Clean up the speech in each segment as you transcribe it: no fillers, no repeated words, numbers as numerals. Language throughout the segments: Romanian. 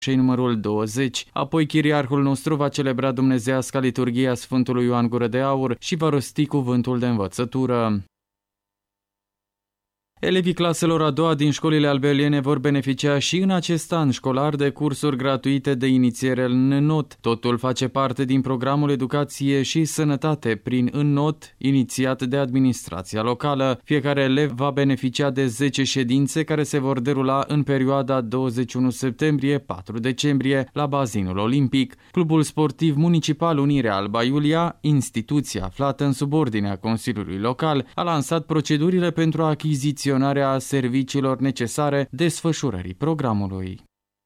numărul 20. Apoi chiriarhul nostru va celebra dumnezeiasca liturghia Sfântului Ioan Gură de Aur și va rosti cuvântul de învățătură. Elevii claselor a doua din școlile albeliene vor beneficia și în acest an școlar de cursuri gratuite de inițiere în Înnot. Totul face parte din programul Educație și Sănătate prin Înnot, inițiat de administrația locală. Fiecare elev va beneficia de 10 ședințe care se vor derula în perioada 21 septembrie-4 decembrie la bazinul olimpic. Clubul sportiv municipal Unirea Alba Iulia, instituția aflată în subordinea Consiliului Local, a lansat procedurile pentru achiziționarea serviciilor necesare desfășurării programului.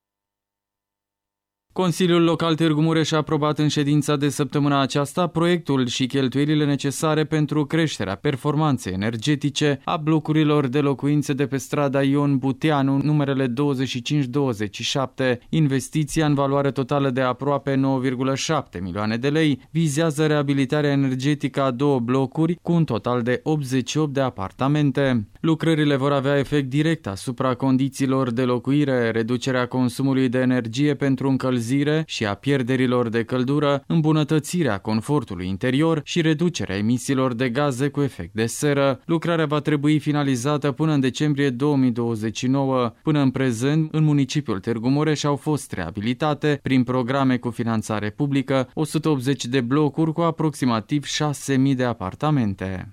Consiliul Local Târgu Mureș a aprobat în ședința de săptămâna aceasta proiectul și cheltuielile necesare pentru creșterea performanței energetice a blocurilor de locuințe de pe strada Ion Buteanu, numerele 25-27. Investiția în valoare totală de aproape 9,7 milioane de lei vizează reabilitarea energetică a două blocuri cu un total de 88 de apartamente. Lucrările vor avea efect direct asupra condițiilor de locuire, reducerea consumului de energie pentru încălzire și a pierderilor de căldură, îmbunătățirea confortului interior și reducerea emisiilor de gaze cu efect de seră. Lucrarea va trebui finalizată până în decembrie 2029. Până în prezent, în municipiul Târgu Mureș au fost reabilitate, prin programe cu finanțare publică, 180 de blocuri cu aproximativ 6.000 de apartamente.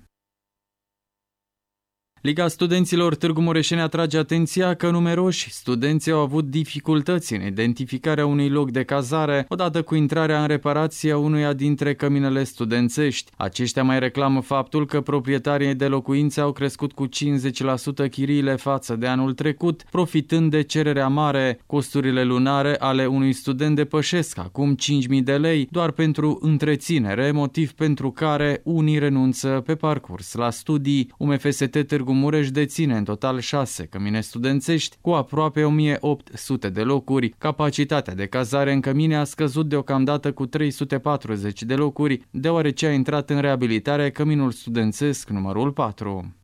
Liga Studenților Târgu Mureșeni atrage atenția că numeroși studenți au avut dificultăți în identificarea unui loc de cazare odată cu intrarea în reparație a unuia dintre căminele studențești. Aceștia mai reclamă faptul că proprietarii de locuințe au crescut cu 50% chiriile față de anul trecut, profitând de cererea mare. Costurile lunare ale unui student depășesc acum 5.000 de lei doar pentru întreținere, motiv pentru care unii renunță pe parcurs la studii. UMFST Târgu Mureș deține în total 6 cămine studențești cu aproape 1800 de locuri. Capacitatea de cazare în cămine a scăzut deocamdată cu 340 de locuri, deoarece a intrat în reabilitare căminul studențesc numărul 4.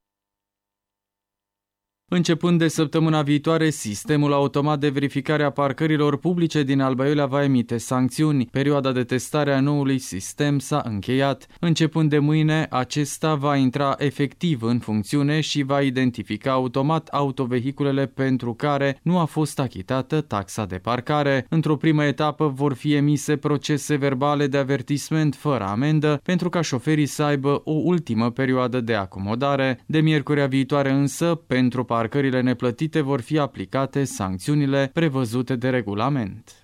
Începând de săptămâna viitoare, sistemul automat de verificare a parcărilor publice din Alba Iulia va emite sancțiuni. Perioada de testare a noului sistem s-a încheiat. Începând de mâine, acesta va intra efectiv în funcțiune și va identifica automat autovehiculele pentru care nu a fost achitată taxa de parcare. Într-o primă etapă vor fi emise procese verbale de avertisment fără amendă pentru ca șoferii să aibă o ultimă perioadă de acomodare. De miercurea viitoare însă, pentru parcările neplătite vor fi aplicate sancțiunile prevăzute de regulament.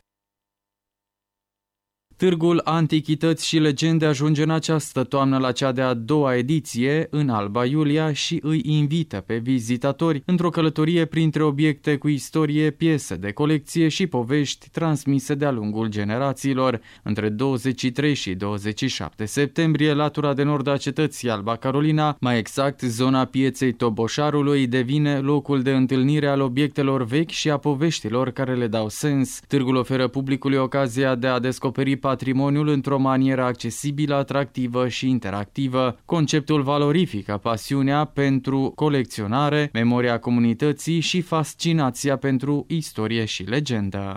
Târgul Antichități și Legende ajunge în această toamnă la cea de-a doua ediție în Alba Iulia și îi invită pe vizitatori într-o călătorie printre obiecte cu istorie, piese de colecție și povești transmise de-a lungul generațiilor. Între 23 și 27 septembrie, latura de nord a cetății Alba Carolina, mai exact zona pieței Toboșarului, devine locul de întâlnire al obiectelor vechi și a poveștilor care le dau sens. Târgul oferă publicului ocazia de a descoperi patrimoniul într-o manieră accesibilă, atractivă și interactivă. Conceptul valorifică pasiunea pentru colecționare, memoria comunității și fascinația pentru istorie și legendă.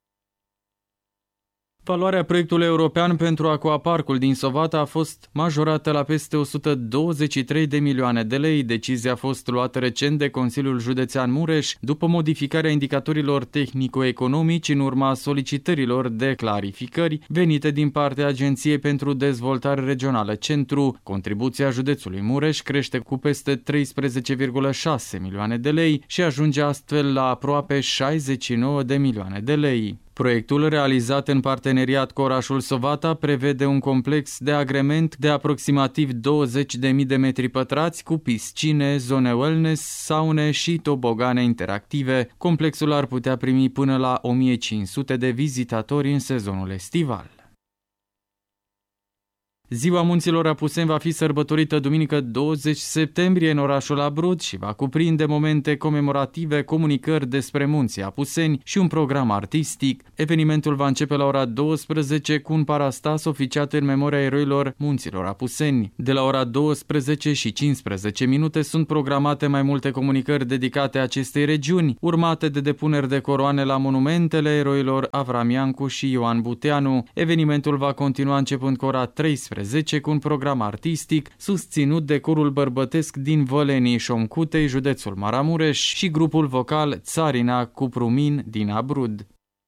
Valoarea proiectului european pentru aquaparcul din Sovata a fost majorată la peste 123 de milioane de lei. Decizia a fost luată recent de Consiliul Județean Mureș după modificarea indicatorilor tehnico-economici în urma solicitărilor de clarificări venite din partea Agenției pentru Dezvoltare Regională Centru. Contribuția județului Mureș crește cu peste 13,6 milioane de lei și ajunge astfel la aproape 69 de milioane de lei. Proiectul, realizat în parteneriat cu orașul Sovata, prevede un complex de agrement de aproximativ 20.000 de metri pătrați cu piscine, zone wellness, saune și tobogane interactive. Complexul ar putea primi până la 1500 de vizitatori în sezonul estival. Ziua Munților Apuseni va fi sărbătorită duminică 20 septembrie în orașul Abrud și va cuprinde momente comemorative, comunicări despre munții Apuseni și un program artistic. Evenimentul va începe la ora 12 cu un parastas oficiat în memoria eroilor Munților Apuseni. De la ora 12 și 15 minute sunt programate mai multe comunicări dedicate acestei regiuni, urmate de depuneri de coroane la monumentele eroilor Avram Iancu și Ioan Buteanu. Evenimentul va continua începând cu ora 13 cu un program artistic susținut de corul bărbătesc din Vălenii Șomcutei, județul Maramureș, și grupul vocal Țarina Cuprumin din Abrud.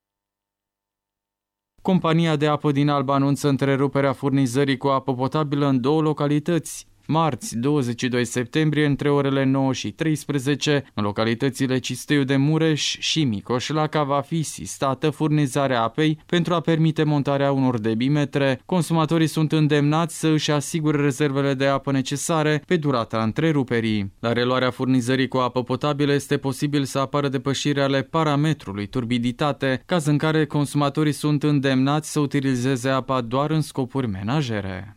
Compania de apă din Alba anunță întreruperea furnizării cu apă potabilă în 2 localități. Marți, 22 septembrie, între orele 9 și 13, în localitățile Cisteiu de Mureș și Micoșlaca va fi sistată furnizarea apei pentru a permite montarea unor debimetre. Consumatorii sunt îndemnați să își asigure rezervele de apă necesare pe durata întreruperii. La reluarea furnizării cu apă potabilă este posibil să apară depășiri ale parametrului turbiditate, caz în care consumatorii sunt îndemnați să utilizeze apa doar în scopuri menajere.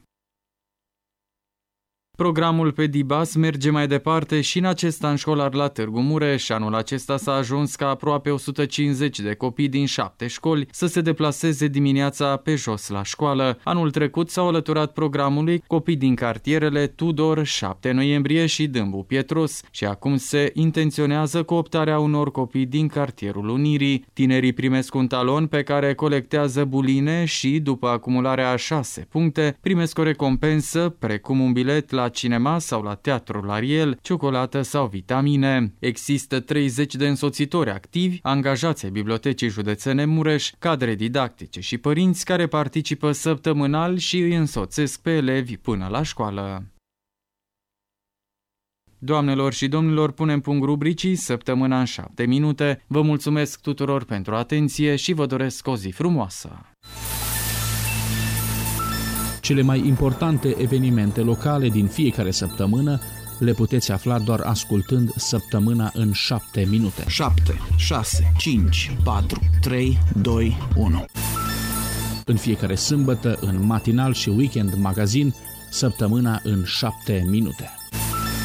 Programul Pedibas merge mai departe și în acest an școlar la Târgu Mureș. Anul acesta s-a ajuns ca aproape 150 de copii din 7 școli să se deplaseze dimineața pe jos la școală. Anul trecut s-au alăturat programului copii din cartierele Tudor, 7 noiembrie și Dâmbu Pietros și acum se intenționează cooptarea unor copii din cartierul Unirii. Tinerii primesc un talon pe care colectează buline și, după acumularea a 6 puncte, primesc o recompensă, precum un bilet la cinema sau la teatrul Ariel, ciocolată sau vitamine. Există 30 de însoțitori activi, angajați ai Bibliotecii Județene Mureș, cadre didactice și părinți care participă săptămânal și îi însoțesc pe elevi până la școală. Doamnelor și domnilor, punem punct rubricii Săptămâna în 7 minute. Vă mulțumesc tuturor pentru atenție și vă doresc o zi frumoasă. Cele mai importante evenimente locale din fiecare săptămână le puteți afla doar ascultând Săptămâna în 7 minute. 7, 6, 5, 4, 3, 2, 1. În fiecare sâmbătă, în matinal și weekend magazin, Săptămâna în 7 minute.